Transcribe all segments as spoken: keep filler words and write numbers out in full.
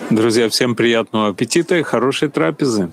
Друзья, всем приятного аппетита и хорошей трапезы.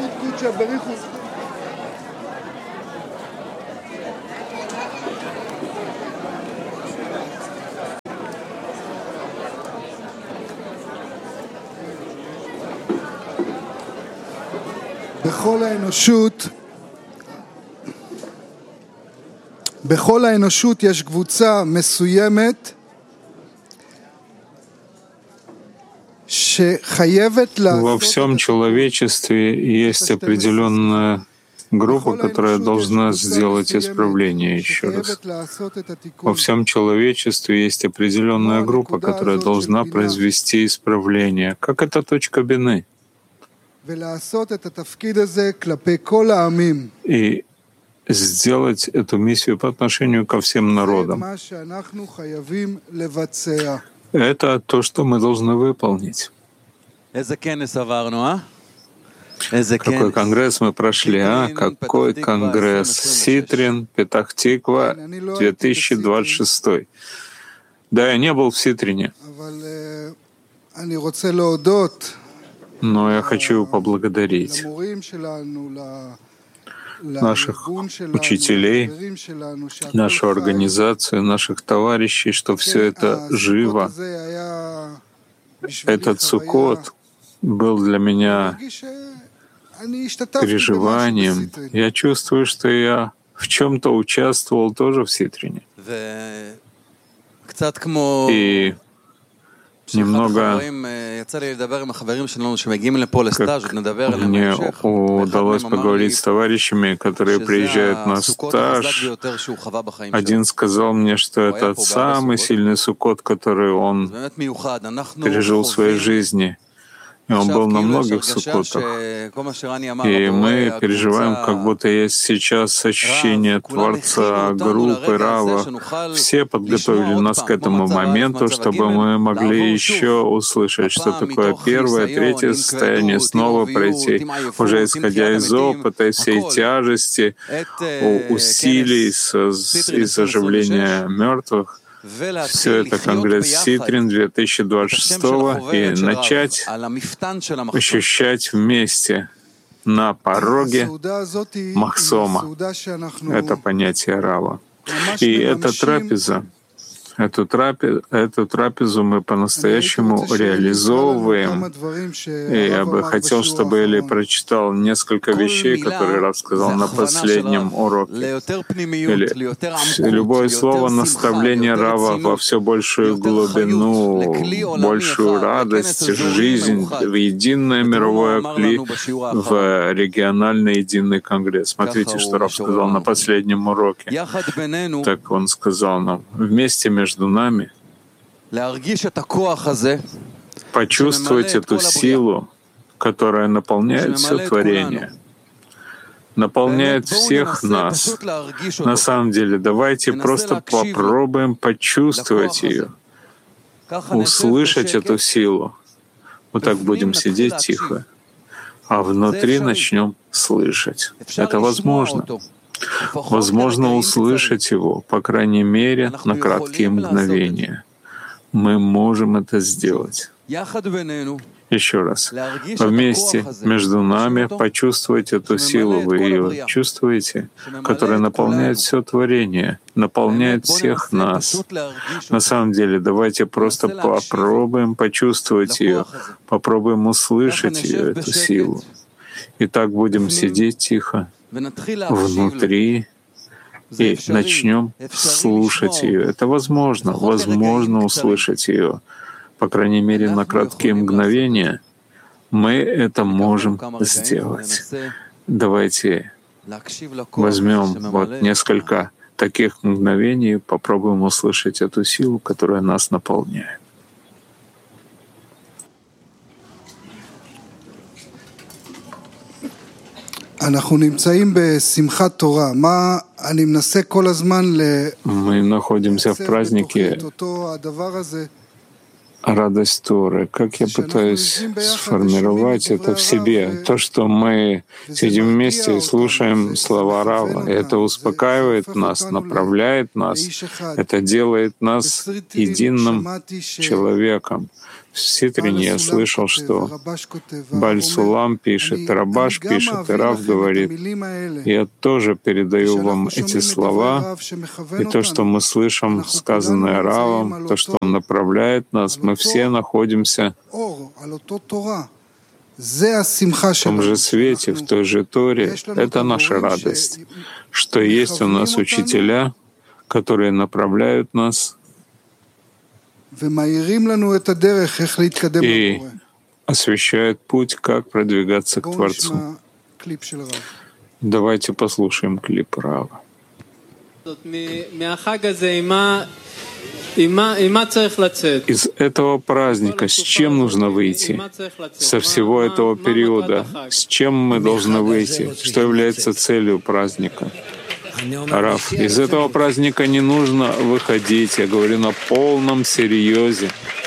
בכל האנושות, בכל האנושות יש קבוצה מסוימת שחייבת לעשות... Во всем человечестве есть определенная группа, которая должна сделать исправление еще раз. Во всем человечестве есть определенная группа, которая должна произвести исправление. Как эта точка бины? И сделать эту миссию по отношению ко всем народам. Это то, что мы должны выполнить. Какой конгресс мы прошли, а? Какой конгресс? Ситрин, Петах-Тиква, две тысячи двадцать шестой. Да, я не был в Ситрине. Но я хочу поблагодарить наших учителей, нашу организацию, наших товарищей, что все это живо. Этот Суккот был для меня переживанием. Я чувствую, что я в чем-то участвовал тоже в Ситрине. И немного, как мне удалось поговорить с товарищами, которые приезжают на стаж. Один сказал мне, что это самый сильный Суккот, который он пережил в своей жизни. И он был на многих суккотах. И мы переживаем, как будто есть сейчас ощущение Творца, группы Рава. Все подготовили нас к этому моменту, чтобы мы могли еще услышать, что такое первое, третье состояние, снова пройти, уже исходя из опыта, из всей тяжести, усилий из оживления мертвых. Все это конгресс Ситрин две тысячи двадцать шестого и начать ощущать вместе на пороге Махсома. Это понятие Рава. И эта трапеза, эту, трапезу, эту трапезу мы по-настоящему реализовываем. И я бы хотел, чтобы Эли прочитал несколько вещей, которые Рав сказал на последнем уроке. Или любое слово наставление Рава во все большую глубину, большую радость, жизнь, в единое мировое кли, в региональный единый конгресс. Смотрите, что Рав сказал на последнем уроке. Так он сказал нам: вместе между нами почувствовать эту силу, которая наполняет все творение, наполняет всех нас. На самом деле, давайте просто попробуем почувствовать ее, услышать эту силу. Вот так будем сидеть тихо, а внутри начнем слышать. Это возможно. Возможно услышать его, по крайней мере, на краткие мгновения. Мы можем это сделать. Еще раз. Вместе между нами почувствовать эту силу. Вы ее чувствуете, которая наполняет все творение, наполняет всех нас. На самом деле, давайте просто попробуем почувствовать ее, попробуем услышать ее, эту силу. И так будем сидеть тихо внутри и начнем слушать ее. Это возможно, возможно услышать ее. По крайней мере, на краткие мгновения мы это можем сделать. Давайте возьмем вот несколько таких мгновений и попробуем услышать эту силу, которая нас наполняет. אנחנו נמצאים בשמחת תורה. מה אני מנסה כל הזמן Мы находимся в празднике радость Торы. Как я пытаюсь сформировать это в себе? То, что мы сидим вместе и слушаем слова Рава, это успокаивает нас, направляет нас, это делает нас единым человеком. В Ситрине я слышал, что Баль Сулам пишет, Рабаш пишет, и Рав говорит, я тоже передаю вам эти слова, и то, что мы слышим, сказанное Равом, то, что он направляет нас, мы все находимся в том же свете, в той же Торе. Это наша радость, что есть у нас учителя, которые направляют нас и освещают путь, как продвигаться к Творцу. Давайте послушаем клип Рава. Из этого праздника с чем нужно выйти? Со всего этого периода с чем мы должны выйти? Что является целью праздника? Рав, из этого праздника не нужно выходить, я говорю на полном серьезе.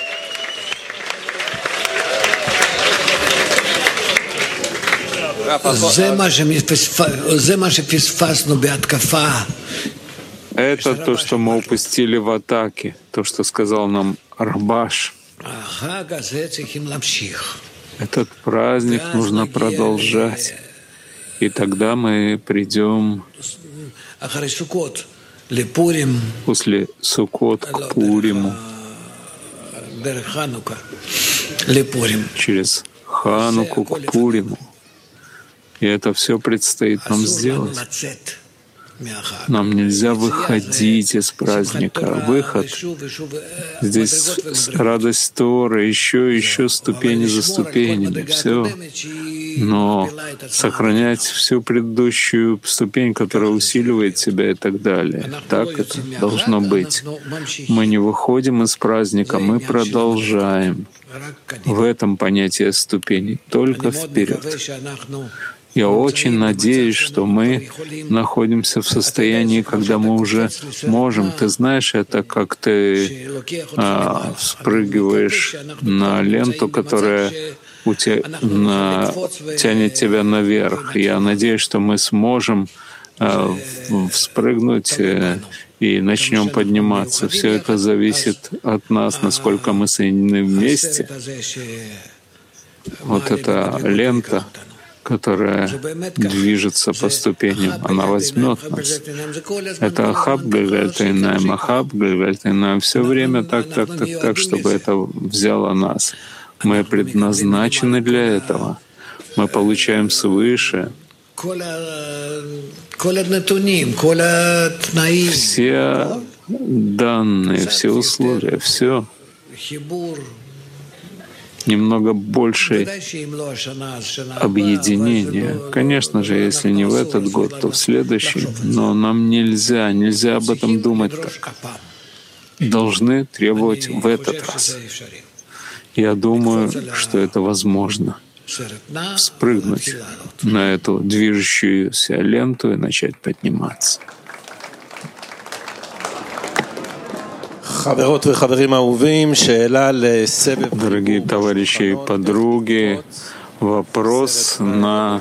Это то, что мы упустили в атаке, то, что сказал нам Рабаш. Этот праздник нужно продолжать, и тогда мы придем после Суккот к Пуриму, через Хануку к Пуриму. И это все предстоит нам сделать. Нам нельзя выходить из праздника. Выход — здесь радость Торы, еще и еще ступени за ступенями, все. Но сохранять всю предыдущую ступень, которая усиливает себя и так далее. Так это должно быть. Мы не выходим из праздника, мы продолжаем. В этом понятие ступеней только вперед. Я очень надеюсь, что мы находимся в состоянии, когда мы уже можем. Ты знаешь, это как ты а, спрыгиваешь на ленту, которая у тебя, на, тянет тебя наверх. Я надеюсь, что мы сможем а, спрыгнуть а, и начнем подниматься. Все это зависит от нас, насколько мы соединены вместе. Вот эта лента, которая движется по ступеням, она возьмет нас. Это Ахаб Гальгальтайнаем, Ахаб Гальгальтайнаем. Все время так, так, так, так, чтобы это взяло нас. Мы предназначены для этого. Мы получаем свыше все данные, все условия, все. Немного больше объединения. Конечно же, если не в этот год, то в следующий. Но нам нельзя, нельзя об этом думать так. Должны требовать в этот раз. Я думаю, что это возможно. Спрыгнуть на эту движущуюся ленту и начать подниматься. Дорогие товарищи и подруги, вопрос на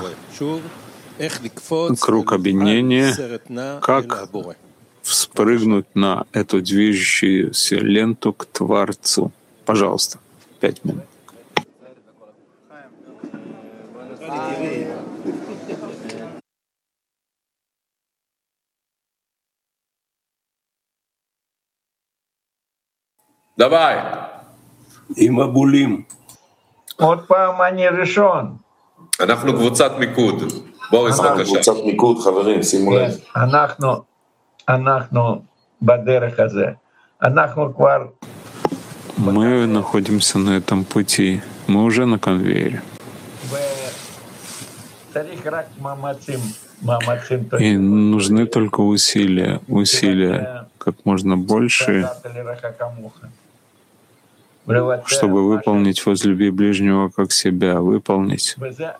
круг объединения, как спрыгнуть на эту движущуюся ленту к Творцу. Пожалуйста, пять минут. давай. עם הבולים. עוד פעם אני ראשון. אנחנו קבוצת מיקוד. בוריס, בבקשה. קבוצת מיקוד, חברים, שימו לב. אנחנו, אנחנו בדרך הזה. אנחנו כבר... Мы находимся на этом пути. Мы уже на конвейере. И нужны только усилия, усилия как можно больше, чтобы выполнить «возлюби ближнего как себя», выполнить.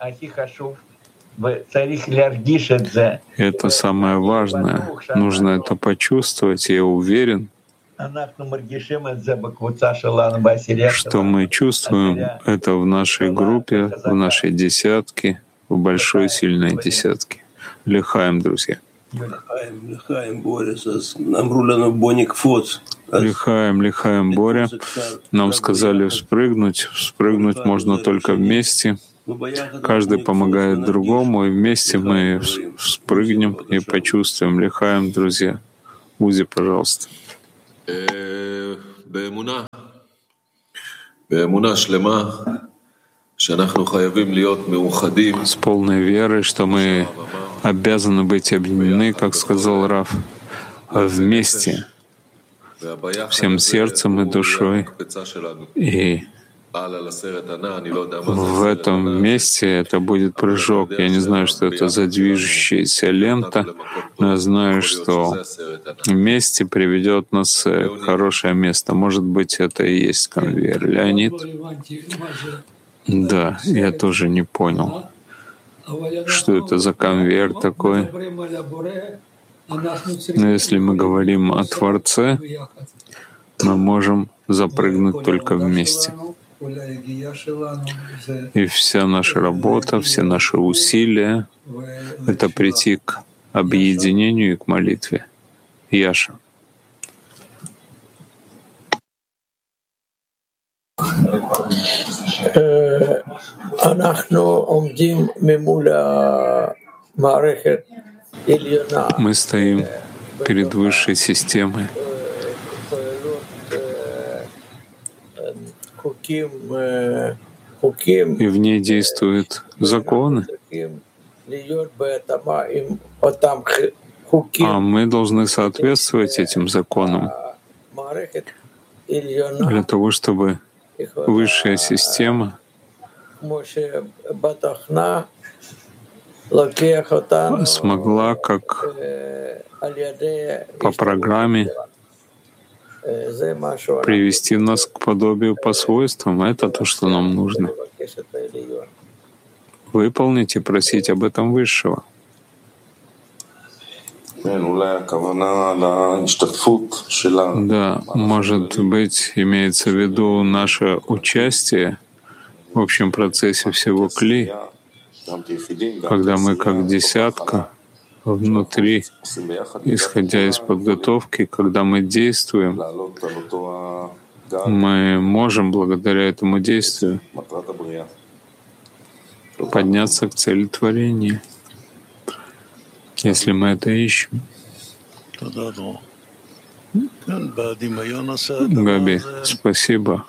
Это самое важное. Нужно это почувствовать, и я уверен, что мы чувствуем это в нашей группе, в нашей десятке, в большой сильной десятке. Лихаем, друзья. Лихаем, лихаем, Боря. Нам сказали спрыгнуть. Спрыгнуть можно только вместе. Каждый помогает другому, и вместе мы спрыгнем и почувствуем. Лихаем, друзья. Узи, пожалуйста. С полной верой, что мы обязаны быть объединены, как сказал Рав, вместе, всем сердцем и душой. И в этом месте это будет прыжок. Я не знаю, что это за движущаяся лента, но я знаю, что вместе приведет нас к хорошее место. Может быть, это и есть конвейер. Леонид? Да, я тоже не понял, что это за конвейер такой. Но если мы говорим о Творце, мы можем запрыгнуть только вместе. И вся наша работа, все наши усилия — это прийти к объединению и к молитве. Яша. Мы стоим перед высшей системой. И в ней действуют законы. А мы должны соответствовать этим законам для того, чтобы высшая система смогла, как по программе, привести нас к подобию по свойствам. Это то, что нам нужно. Выполнить и просить об этом Высшего. Да, может быть, имеется в виду наше участие в общем процессе всего Кли, когда мы как десятка внутри, исходя из подготовки, когда мы действуем, мы можем благодаря этому действию подняться к цели творения, если мы это ищем. Габи, спасибо.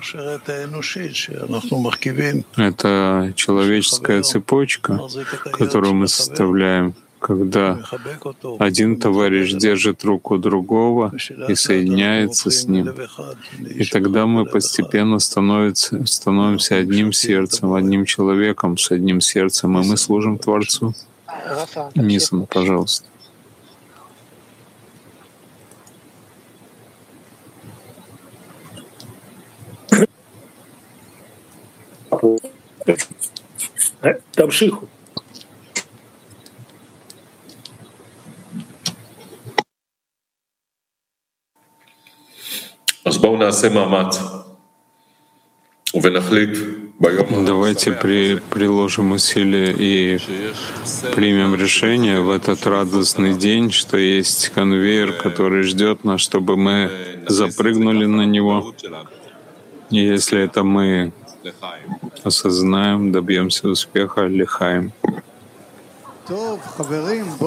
Это человеческая цепочка, которую мы составляем, когда один товарищ держит руку другого и соединяется с ним. И тогда мы постепенно становимся, становимся одним сердцем, одним человеком с одним сердцем, и мы служим Творцу. Нисан, пожалуйста. תמשיכו. אז בואו נעשה מאמץ ונחליט ביום. Давайте при, приложим усилия и примем решение в этот радостный день, что есть конвейер, который ждет нас, чтобы мы запрыгнули на него. И если это мы осознаем, добьемся успеха, лихаем.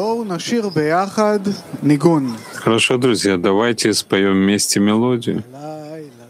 Хорошо, друзья, давайте споем вместе мелодию.